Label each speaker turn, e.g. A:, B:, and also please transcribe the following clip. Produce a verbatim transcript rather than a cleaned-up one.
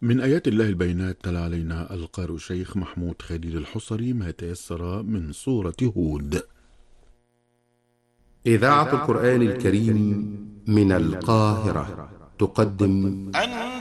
A: من آيات الله البينات تلا علينا القارئ الشيخ محمود خليل الحصري ما تيسر من سورة هود.
B: إذاعة القرآن الكريم من القاهرة تقدم